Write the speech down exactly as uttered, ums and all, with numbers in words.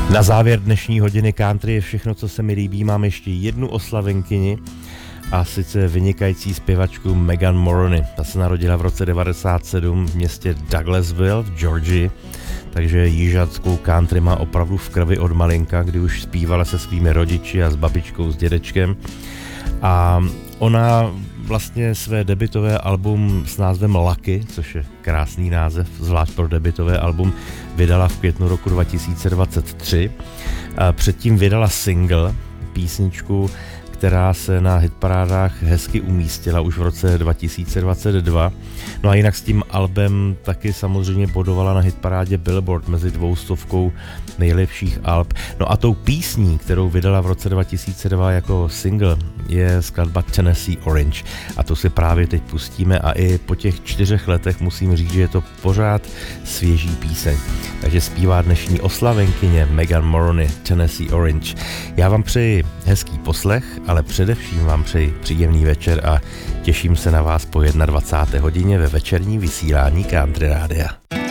Na závěr dnešní hodiny country je všechno, co se mi líbí. Mám ještě jednu oslavenkyni, a sice vynikající zpěvačku Megan Moroney. Ta se narodila v roce devadesát sedm v městě Douglasville v Georgii, takže jižanskou country má opravdu v krvi od malinka, kdy už zpívala se svými rodiči a s babičkou, s dědečkem. A ona vlastně své debutové album s názvem Lucky, což je krásný název, zvlášť pro debutové album, vydala v květnu roku dva tisíce dvacet tři. A předtím vydala single, písničku, která se na hitparádách hezky umístila už v roce dva tisíce dvacet dva. No a jinak s tím albem taky samozřejmě bodovala na hitparádě Billboard mezi dvoustovkou nejlepších alb. No a tou písní, kterou vydala v roce dva tisíce dva jako single, je skladba Tennessee Orange. A to si právě teď pustíme a i po těch čtyřech letech musím říct, že je to pořád svěží píseň. Takže zpívá dnešní oslavenkyně Megan Moroney Tennessee Orange. Já vám přeji hezký poslech, ale především vám přeji příjemný večer a těším se na vás po dvacáté jedné hodině ve večerní vysílání Country Rádia.